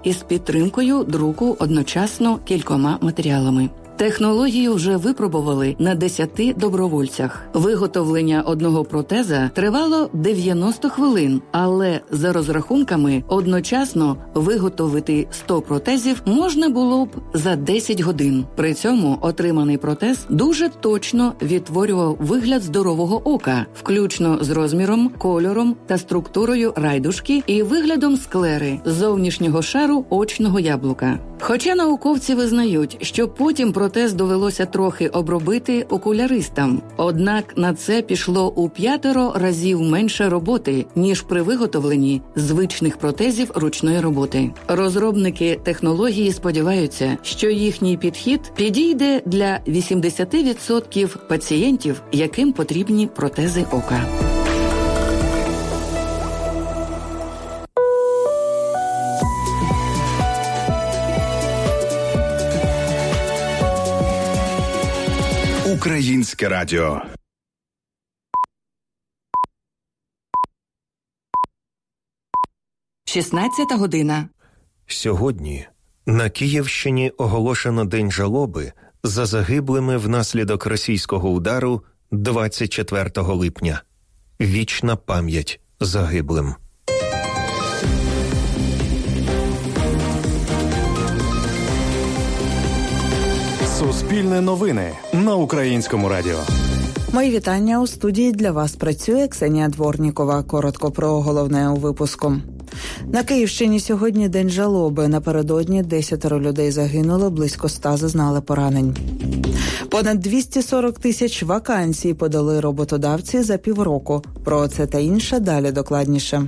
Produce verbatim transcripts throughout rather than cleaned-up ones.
із підтримкою друку одночасно кількома матеріалами. Технологію вже випробували на десяти добровольцях. Виготовлення одного протеза тривало дев'яносто хвилин, але за розрахунками одночасно виготовити сто протезів можна було б за десять годин. При цьому отриманий протез дуже точно відтворював вигляд здорового ока, включно з розміром, кольором та структурою райдушки і виглядом склери зовнішнього шару очного яблука. Хоча науковці визнають, що потім протез довелося трохи обробити окуляристам, однак на це пішло у п'ятеро разів менше роботи, ніж при виготовленні звичних протезів ручної роботи. Розробники технології сподіваються, що їхній підхід підійде для вісімдесят відсотків пацієнтів, яким потрібні протези ока. Українське радіо. шістнадцята година. Сьогодні на Київщині оголошено День жалоби за загиблими внаслідок російського удару двадцять четвертого липня. Вічна пам'ять загиблим. Суспільне новини на Українському радіо. Мої вітання. У студії для вас працює Ксенія Дворнікова. Коротко про головне у випуску. На Київщині сьогодні День жалоби. Напередодні десятеро людей загинуло, близько ста зазнали поранень. Понад двісті сорок тисяч вакансій подали роботодавці за півроку. Про це та інше далі докладніше.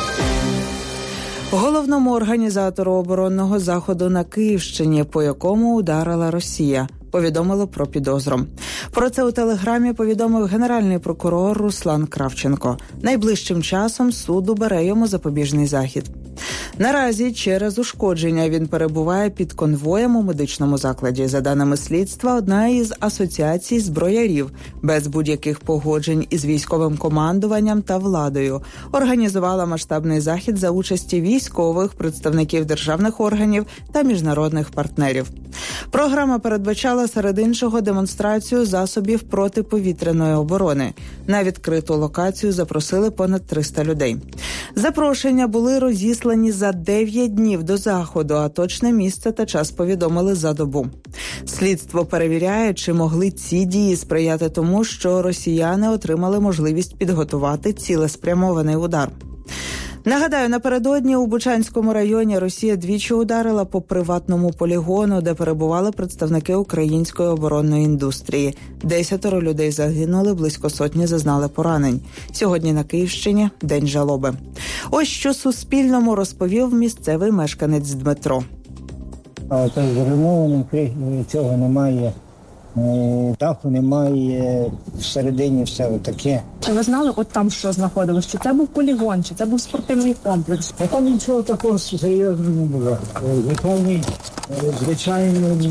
Головному організатору оборонного заходу на Київщині, по якому ударила Росія, повідомило про підозру. Про це у телеграмі повідомив генеральний прокурор Руслан Кравченко. Найближчим часом суд обере йому запобіжний захід. Наразі через ушкодження він перебуває під конвоєм у медичному закладі. За даними слідства, одна із асоціацій зброярів без будь-яких погоджень із військовим командуванням та владою організувала масштабний захід за участі військових, представників державних органів та міжнародних партнерів. Програма передбачала серед іншого демонстрацію засобів протиповітряної оборони. На відкриту локацію запросили понад триста людей. Запрошення були розіслані за дев'ять днів до заходу, а точне місце та час повідомили за добу. Слідство перевіряє, чи могли ці дії сприяти тому, що росіяни отримали можливість підготувати цілеспрямований удар. Нагадаю, напередодні у Бучанському районі Росія двічі ударила по приватному полігону, де перебували представники української оборонної індустрії. Десятеро людей загинули, близько сотні зазнали поранень. Сьогодні на Київщині – День жалоби. Ось що Суспільному розповів місцевий мешканець Дмитро. А це зруйновано, цього немає. Даху немає, всередині все таке. Чи ви знали, от там що знаходилось? Чи це був полігон, чи це був спортивний комплекс? А там нічого такого серйозного не було. Звичайний, звичайний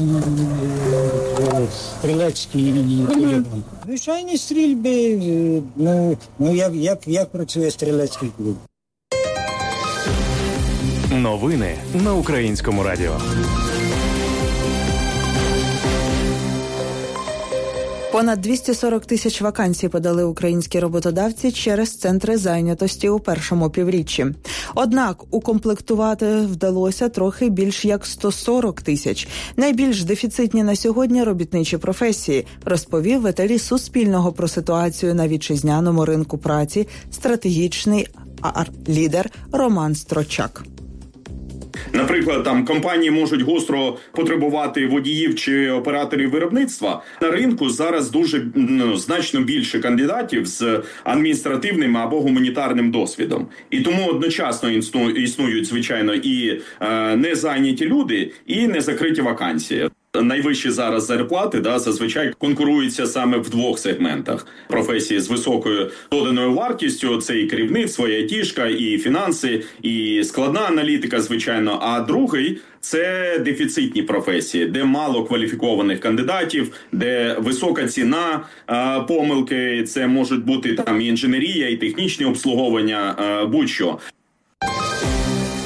стрілецький полігон. Звичайні стрільби, ну, ну як, як, як працює стрілецький клуб. Новини на Українському радіо. Понад двісті сорок тисяч вакансій подали українські роботодавці через центри зайнятості у першому півріччі. Однак укомплектувати вдалося трохи більш як сто сорок тисяч. Найбільш дефіцитні на сьогодні робітничі професії, розповів в етері Суспільного про ситуацію на вітчизняному ринку праці стратегічний лідер Роман Строчак. Наприклад, там компанії можуть гостро потребувати водіїв чи операторів виробництва. На ринку зараз дуже ну, значно більше кандидатів з адміністративним або гуманітарним досвідом. І тому одночасно існують, звичайно, і е, незайняті люди, і незакриті вакансії. Найвищі зараз зарплати да, зазвичай конкуруються саме в двох сегментах. Професії з високою доданою вартістю – це і керівництво, і айтішка, і фінанси, і складна аналітика, звичайно. А другий – це дефіцитні професії, де мало кваліфікованих кандидатів, де висока ціна, е, помилки, це можуть бути там і інженерія, і технічне обслуговування, е, будь-що.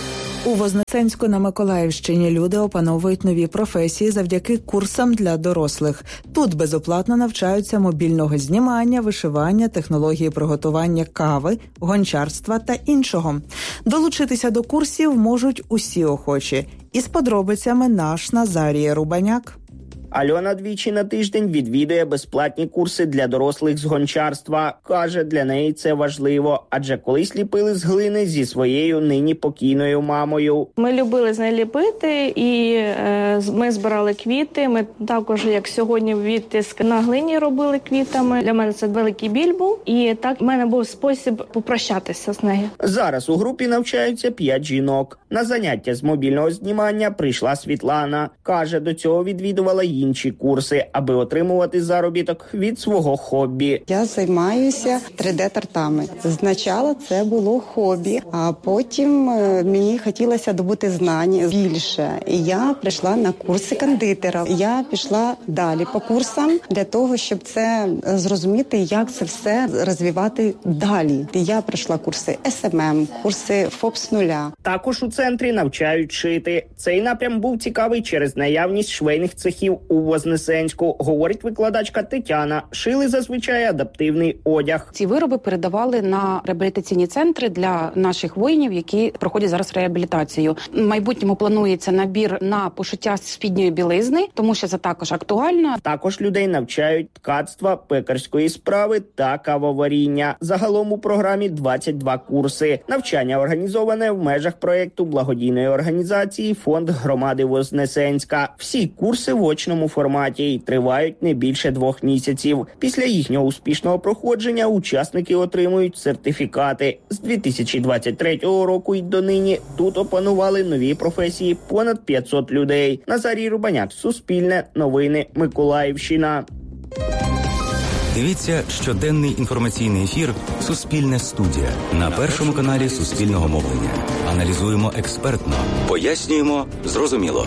У Вознесенську на Миколаївщині люди опановують нові професії завдяки курсам для дорослих. Тут безоплатно навчаються мобільного знімання, вишивання, технології приготування кави, гончарства та іншого. Долучитися до курсів можуть усі охочі. Із подробицями наш Назарій Рубаняк. Альона двічі на тиждень відвідує безплатні курси для дорослих з гончарства. Каже, для неї це важливо, адже колись ліпили з глини зі своєю нині покійною мамою. Ми любили з нею ліпити, і е, ми збирали квіти. Ми також, як сьогодні, відтиск на глині робили квітами. Для мене це великий біль був, і так в мене був спосіб попрощатися з нею. Зараз у групі навчаються п'ять жінок. На заняття з мобільного знімання прийшла Світлана. Каже, до цього відвідувала інші курси, аби отримувати заробіток від свого хобі. Я займаюся три де-тартами. Спочатку це було хобі, а потім мені хотілося добути знань більше. І я прийшла на курси кондитера. Я пішла далі по курсам для того, щоб це зрозуміти, як це все розвивати далі. Я пройшла курси ес ем ем, курси ФОП з нуля. Також у центрі навчають шити. Цей напрям був цікавий через наявність швейних цехів у Вознесенську, говорить викладачка Тетяна. Шили зазвичай адаптивний одяг. Ці вироби передавали на реабілітаційні центри для наших воїнів, які проходять зараз реабілітацію. В майбутньому планується набір на пошиття спідньої білизни, тому що це також актуально. Також людей навчають ткацтва, пекарської справи та кавоваріння. Загалом у програмі двадцять два курси. Навчання організоване в межах проєкту благодійної організації «Фонд громади Вознесенська». Всі курси в очному форматі і тривають не більше двох місяців. Після їхнього успішного проходження учасники отримують сертифікати. З дві тисячі двадцять третього року і донині тут опанували нові професії понад п'ятсот людей. Назарій Рубаняк, Суспільне, новини, Миколаївщина. Дивіться щоденний інформаційний ефір «Суспільне студія» на першому каналі Суспільного мовлення. Аналізуємо експертно, пояснюємо зрозуміло.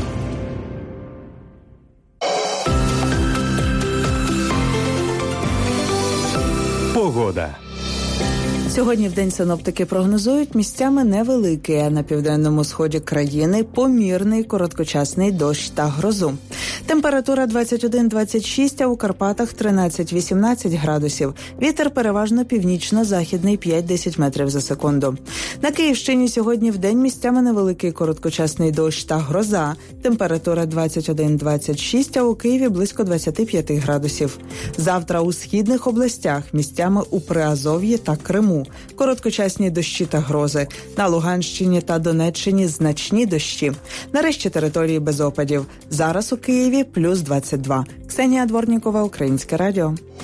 Погода. Сьогодні вдень синоптики прогнозують місцями невеликий, а на південному сході країни помірний короткочасний дощ та грозу. Температура двадцять один - двадцять шість, а у Карпатах тринадцять - вісімнадцять градусів. Вітер переважно північно-західний п'ять - десять метрів за секунду. На Київщині сьогодні вдень місцями невеликий короткочасний дощ та гроза. Температура двадцять один - двадцять шість, а у Києві близько двадцять п'ять градусів. Завтра у східних областях місцями у Приазов'ї та Криму. Короткочасні дощі та грози. На Луганщині та Донеччині значні дощі. Нарешті території без опадів. Зараз у Києві плюс двадцять два. Ксенія Дворнікова, Українське радіо.